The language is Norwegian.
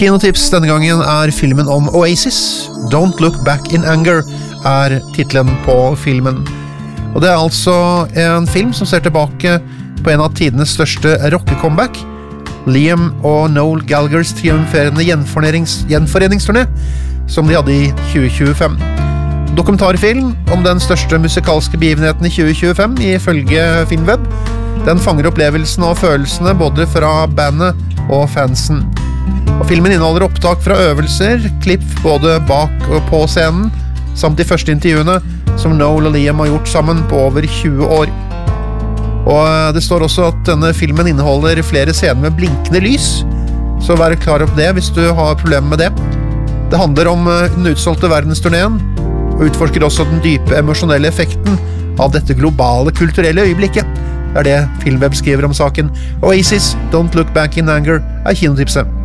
Kinotips denne gangen filmen om Oasis. Don't Look Back in Anger titlen på filmen. Og det altså en film som ser tilbake på en av tidenes største rockecomeback. Liam og Noel Gallaghers triumferende gjenforeningsturné som de hadde i 2025. Dokumentarfilm om den største musikalske begivenheten i 2025 ifølge Filmweb. Den fanger opplevelsen og følelsene både fra bandet og fansen. Og filmen inneholder opptak fra øvelser, klipp både bak og på scenen, samt de første intervjuene som Noel og Liam har gjort sammen på over 20 år. Og det står også at denne filmen inneholder flere scener med blinkende lys, så vær klar opp det hvis du har problemer med det. Det handler om den utsolgte verdensturneen, og utforsker også den dype emosjonelle effekten av dette globale kulturelle øyeblikket. Det det Filmweb skriver om saken. Oasis, Don't Look Back in Anger kinotipset.